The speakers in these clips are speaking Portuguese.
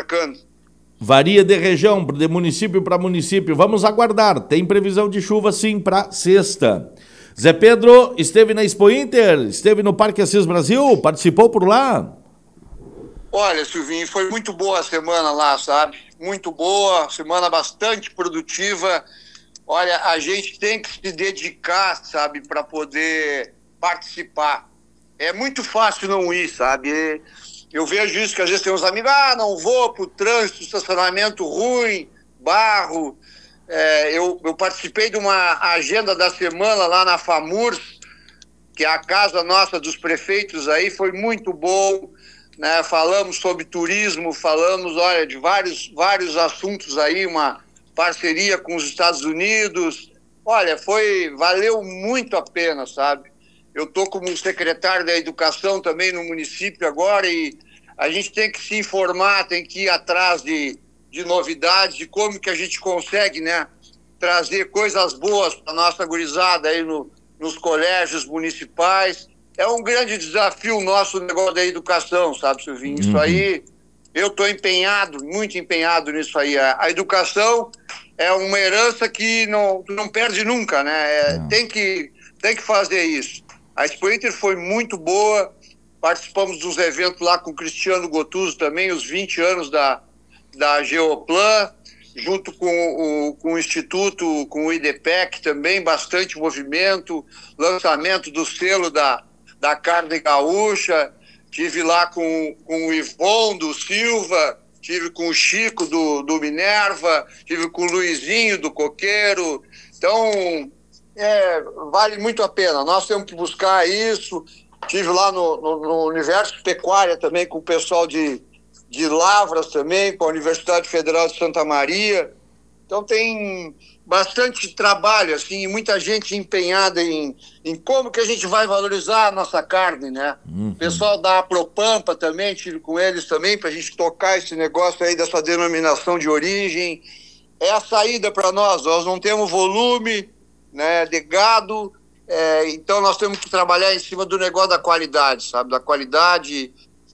bacana. Varia de região, de município para município. Vamos aguardar. Tem previsão de chuva, sim, para sexta. Zé Pedro esteve na Expo Inter, esteve no Parque Assis Brasil, participou por lá? Olha, Silvinho, foi muito boa a semana lá, sabe? Muito boa, semana bastante produtiva. Olha, a gente tem que se dedicar, sabe, para poder participar. É muito fácil não ir, sabe? Eu vejo isso que às vezes tem uns amigos, não vou pro trânsito, estacionamento ruim, barro. Eu participei de uma agenda da semana lá na FAMURS, que é a casa nossa dos prefeitos aí, foi muito bom, né? Falamos sobre turismo, falamos, olha, de vários assuntos aí, uma parceria com os Estados Unidos. Olha, valeu muito a pena, sabe? Eu estou como secretário da Educação também no município agora e a gente tem que se informar, tem que ir atrás de novidades, de como que a gente consegue, né, trazer coisas boas para a nossa gurizada aí nos colégios municipais. É um grande desafio nosso negócio da educação, sabe, Silvinho? Isso aí, eu estou empenhado, muito empenhado nisso aí. A educação é uma herança que não perde nunca, né? Tem que fazer isso. A Expo Inter foi muito boa, participamos dos eventos lá com o Cristiano Gotuso também, os 20 anos da Geoplan, junto com o Instituto, com o IDPEC também, bastante movimento, lançamento do selo da carne gaúcha, tive lá com o Ivon do Silva, tive com o Chico do Minerva, tive com o Luizinho do Coqueiro. Então, vale muito a pena. Nós temos que buscar isso. Tive lá no Universo Pecuária também com o pessoal de Lavras também, com a Universidade Federal de Santa Maria. Então tem bastante trabalho, assim, muita gente empenhada em como que a gente vai valorizar a nossa carne, né? O pessoal da Apropampa também, tive com eles também, para a gente tocar esse negócio aí dessa denominação de origem. É a saída para nós não temos volume, né, de gado, então nós temos que trabalhar em cima do negócio da qualidade, sabe? Da qualidade.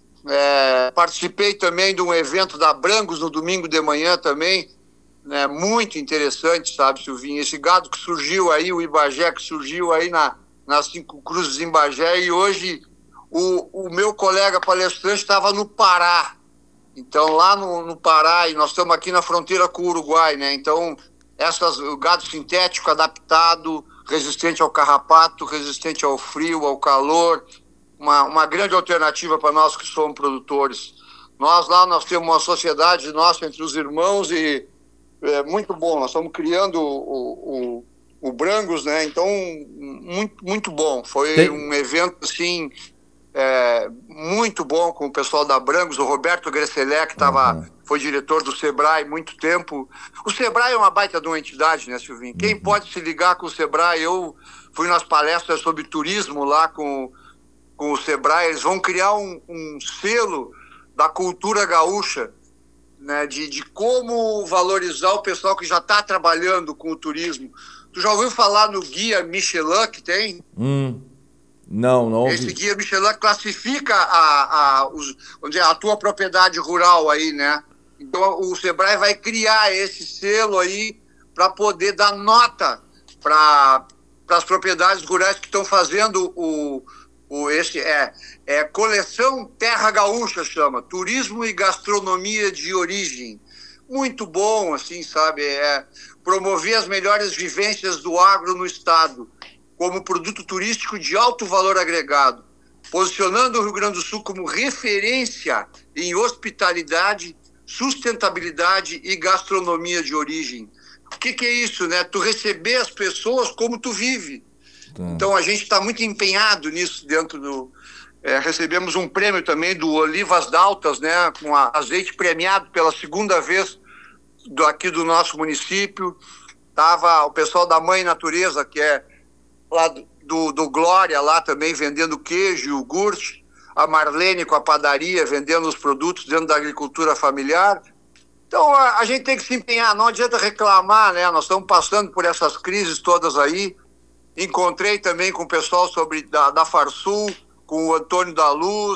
Participei também de um evento da Brangos no domingo de manhã também, né, muito interessante, sabe, Silvinho? Esse gado que surgiu aí, o Ibagé que surgiu aí nas 5 Cruzes em Bagé, e hoje o meu colega palestrante estava no Pará. Então, lá no Pará, e nós estamos aqui na fronteira com o Uruguai, né? Então, o gado sintético adaptado, resistente ao carrapato, resistente ao frio, ao calor, uma grande alternativa para nós que somos produtores. Nós temos uma sociedade nossa entre os irmãos e é muito bom. Nós estamos criando o Brangos, né? Então, muito, muito bom. Foi um evento, assim, muito bom com o pessoal da Brangos, o Roberto Gresselé, que foi diretor do Sebrae muito tempo. O Sebrae é uma baita de uma entidade, né, Silvinho? Quem pode se ligar com o Sebrae? Eu fui nas palestras sobre turismo lá com o Sebrae. Eles vão criar um selo da cultura gaúcha, né, de como valorizar o pessoal que já está trabalhando com o turismo. Tu já ouviu falar no Guia Michelin que tem? Não ouvi. Esse Guia Michelin classifica a tua propriedade rural aí, né? Então o Sebrae vai criar esse selo aí para poder dar nota para as propriedades rurais que estão fazendo Coleção Terra Gaúcha, chama, Turismo e Gastronomia de Origem. Muito bom, assim, sabe? Promover as melhores vivências do agro no estado, como produto turístico de alto valor agregado, posicionando o Rio Grande do Sul como referência em hospitalidade, sustentabilidade e gastronomia de origem. O que é isso, né? Tu receber as pessoas como tu vive. Então a gente está muito empenhado nisso dentro do... recebemos um prêmio também do Olivas d'Altas, né, com azeite premiado pela segunda vez aqui do nosso município. Tava o pessoal da Mãe Natureza, que é lá do Glória, lá também vendendo queijo, iogurte. A Marlene com a padaria, vendendo os produtos dentro da agricultura familiar. Então a gente tem que se empenhar, não adianta reclamar, né? Nós estamos passando por essas crises todas aí. Encontrei também com o pessoal da Farsul, com o Antônio da Luz,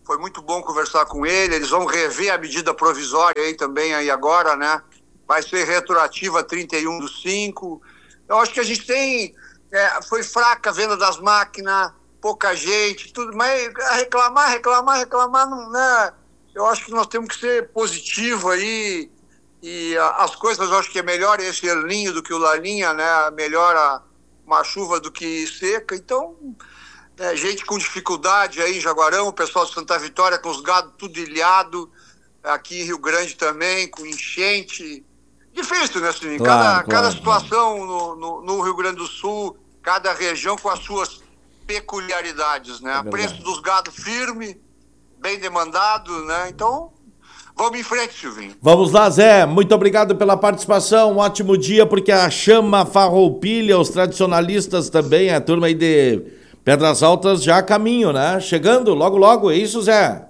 Foi muito bom conversar com ele. Eles vão rever a medida provisória aí também aí agora, né? Vai ser retroativa 31/5. Eu acho que a gente tem... foi fraca a venda das máquinas, pouca gente, tudo, mas reclamar, não, né? Eu acho que nós temos que ser positivo aí, e as coisas, eu acho que é melhor esse El Niño do que o Laninha, né? Melhor uma chuva do que seca. Então, gente com dificuldade aí em Jaguarão, o pessoal de Santa Vitória com os gados tudo ilhado, aqui em Rio Grande também, com enchente. Difícil, né, Sininho? Cada situação no Rio Grande do Sul, cada região com as suas peculiaridades, né? Preço dos gados firme, bem demandado, né? Então, vamos em frente, Silvinho. Vamos lá, Zé. Muito obrigado pela participação. Um ótimo dia, porque a Chama Farroupilha, os tradicionalistas também, a turma aí de Pedras Altas já a caminho, né? Chegando logo, logo. É isso, Zé?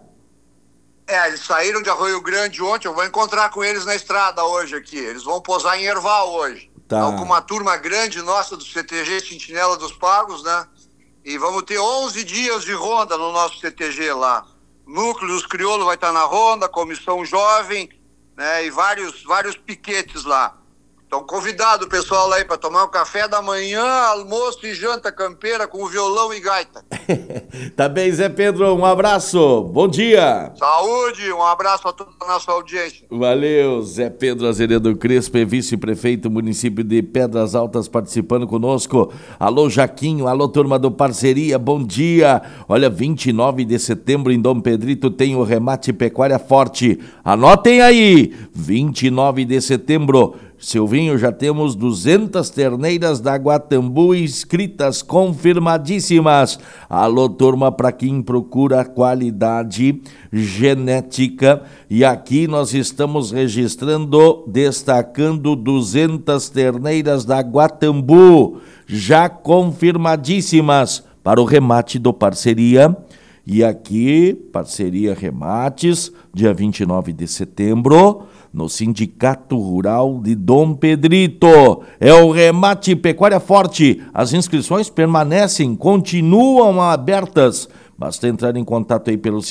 Eles saíram de Arroio Grande ontem. Eu vou encontrar com eles na estrada hoje aqui. Eles vão posar em Erval hoje. Tá. Então, com uma turma grande nossa do CTG Sentinela dos Pagos, né? E vamos ter 11 dias de ronda no nosso CTG lá. Núcleo dos Crioulos vai estar na ronda, Comissão Jovem, né? E vários piquetes lá. Então, convidado o pessoal aí para tomar um café da manhã, almoço e janta campeira com violão e gaita. Tá bem, Zé Pedro, um abraço, bom dia. Saúde, um abraço a toda a nossa audiência. Valeu, Zé Pedro Azeredo Crespo, vice-prefeito do município de Pedras Altas, participando conosco. Alô, Jaquinho, alô, turma do Parceria, bom dia. Olha, 29 de setembro em Dom Pedrito tem o Remate Pecuária Forte. Anotem aí, 29 de setembro. Silvinho, já temos 200 terneiras da Guatambu inscritas, confirmadíssimas. Alô, turma, para quem procura qualidade genética. E aqui nós estamos registrando, destacando 200 terneiras da Guatambu, já confirmadíssimas para o remate do Parceria. E aqui, Parceria Remates, dia 29 de setembro, no Sindicato Rural de Dom Pedrito. É o Remate Pecuária Forte. As inscrições permanecem, continuam abertas. Basta entrar em contato aí pelo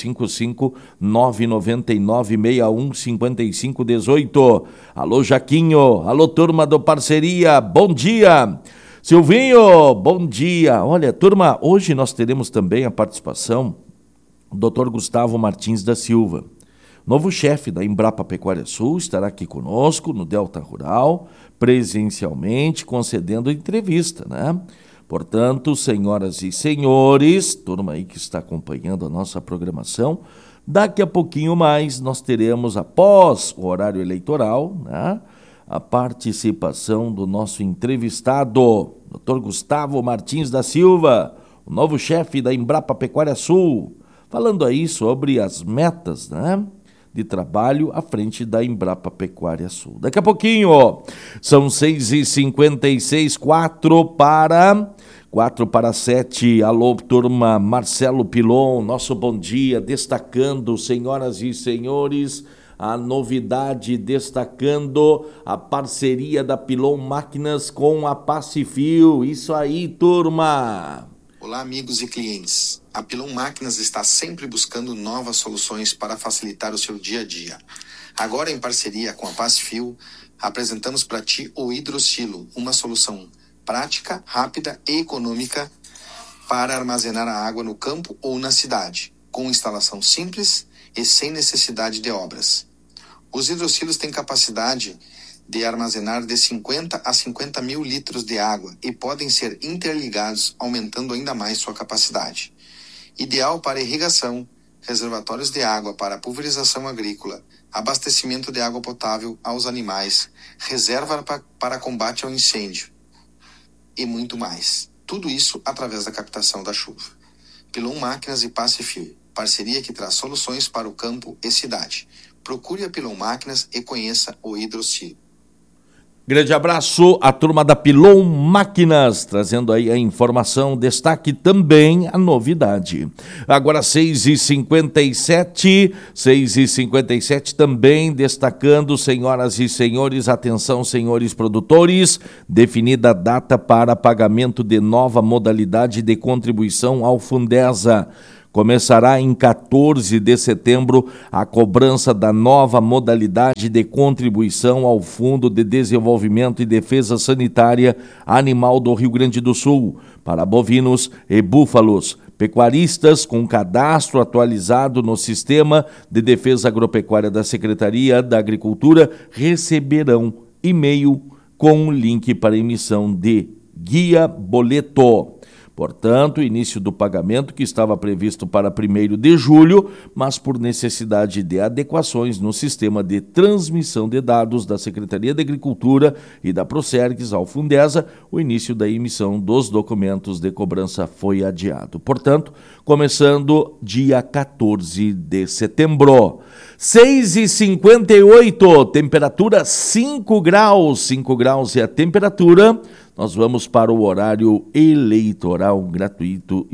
55999615518. Alô, Jaquinho. Alô, turma do Parceria. Bom dia. Silvinho, bom dia. Olha, turma, hoje nós teremos também a participação do Dr. Gustavo Martins da Silva. Novo chefe da Embrapa Pecuária Sul estará aqui conosco no Delta Rural, presencialmente, concedendo entrevista, né? Portanto, senhoras e senhores, turma aí que está acompanhando a nossa programação, daqui a pouquinho mais nós teremos, após o horário eleitoral, né, a participação do nosso entrevistado, Dr. Gustavo Martins da Silva, o novo chefe da Embrapa Pecuária Sul, falando aí sobre as metas, né, de trabalho à frente da Embrapa Pecuária Sul. Daqui a pouquinho, são 6h56, 4 para 7. Alô, turma, Marcelo Pilon, nosso bom dia, destacando, senhoras e senhores, a novidade, destacando a parceria da Pilon Máquinas com a Pacifil. Isso aí, turma! Olá, amigos e clientes. A Pilon Máquinas está sempre buscando novas soluções para facilitar o seu dia a dia. Agora, em parceria com a Pacifil, apresentamos para ti o Hidrosilo, uma solução prática, rápida e econômica para armazenar a água no campo ou na cidade, com instalação simples e sem necessidade de obras. Os hidrosilos têm capacidade de armazenar de 50 a 50 mil litros de água e podem ser interligados, aumentando ainda mais sua capacidade. Ideal para irrigação, reservatórios de água para pulverização agrícola, abastecimento de água potável aos animais, reserva para combate ao incêndio e muito mais. Tudo isso através da captação da chuva. Pilon Máquinas e Pacifil, parceria que traz soluções para o campo e cidade. Procure a Pilon Máquinas e conheça o Hidrosilo. Grande abraço à turma da Pilon Máquinas, trazendo aí a informação, destaque também a novidade. Agora 6h57 também destacando, senhoras e senhores, atenção senhores produtores, definida a data para pagamento de nova modalidade de contribuição ao Fundesa. começará em 14 de setembro a cobrança da nova modalidade de contribuição ao Fundo de Desenvolvimento e Defesa Sanitária Animal do Rio Grande do Sul para bovinos e búfalos. Pecuaristas com cadastro atualizado no Sistema de Defesa Agropecuária da Secretaria da Agricultura receberão e-mail com link para emissão de guia boleto. Portanto, o início do pagamento, que estava previsto para 1º de julho, mas por necessidade de adequações no sistema de transmissão de dados da Secretaria de Agricultura e da Procergs ao Fundesa, o início da emissão dos documentos de cobrança foi adiado. Portanto, começando dia 14 de setembro. 6h58, temperatura 5 graus. 5 graus é a temperatura. Nós vamos para o horário eleitoral gratuito e